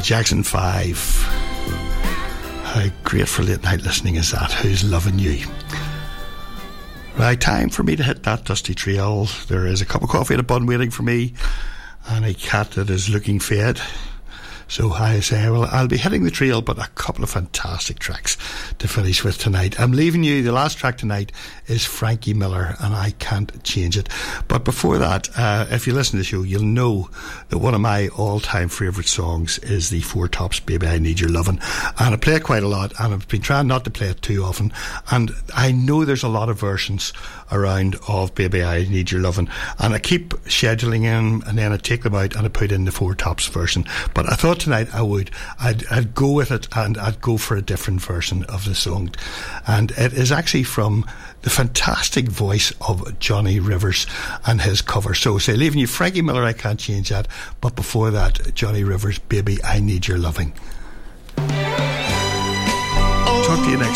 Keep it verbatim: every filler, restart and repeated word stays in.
Jackson five. How great for late night listening is that? Who's Loving You? Right, time for me to hit that dusty trail. There is a cup of coffee and a bun waiting for me, and a cat that is looking fed. So I say, well, I'll be hitting the trail, but a couple of fantastic tracks to finish with tonight. I'm leaving you. The last track tonight is Frankie Miller, and I can't change it. But before that, uh, if you listen to the show, you'll know that one of my all-time favourite songs is the Four Tops, Baby I Need Your Lovin'. And I play it quite a lot, and I've been trying not to play it too often. And I know there's a lot of versions around of Baby I Need Your Lovin', and I keep scheduling in, and then I take them out and I put in the Four Tops version. But I thought tonight I would I'd, I'd go with it, and I'd go for a different version of the song, and it is actually from the fantastic voice of Johnny Rivers and his cover. So say, leaving you Frankie Miller, I Can't Change That, but before that, Johnny Rivers, Baby I Need Your Loving. Talk to you next